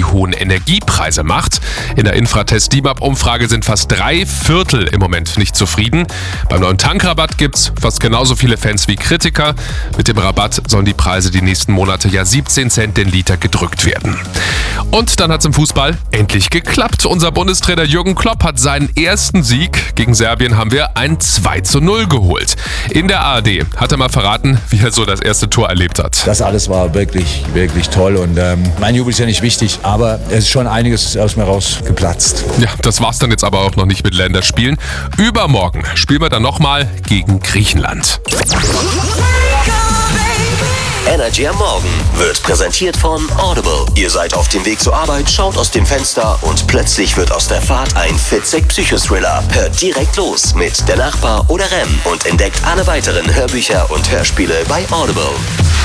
hohen Energiepreise macht. In der Infratest DIMAP-Umfrage sind fast 3/4 im Moment nicht zufrieden. Beim neuen Tankrabatt gibt's fast genauso viele Fans wie Kritiker. Mit dem Rabatt sollen die Preise die nächsten Monate ja 17 Cent den Liter gedrückt werden. Und dann hat's im Fußball endlich geklappt. Unser Bundestrainer Jürgen Klopp hat seinen ersten Sieg. Gegen Serbien haben wir ein 2:0 geholt. In der ARD hat er mal verraten, wie er so das erste Tor erlebt hat. Das alles war wirklich, wirklich toll und mein Jubel ist ja nicht wichtig, aber es ist schon einiges aus mir rausgeplatzt. Ja, das war's dann jetzt aber auch noch nicht mit Länderspielen. Übermorgen spielen wir dann nochmal gegen Griechenland. Energy am Morgen wird präsentiert von Audible. Ihr seid auf dem Weg zur Arbeit, schaut aus dem Fenster und plötzlich wird aus der Fahrt ein Fitzek-Psychothriller. Hört direkt los mit Der Nachbar oder Rem und entdeckt alle weiteren Hörbücher und Hörspiele bei Audible.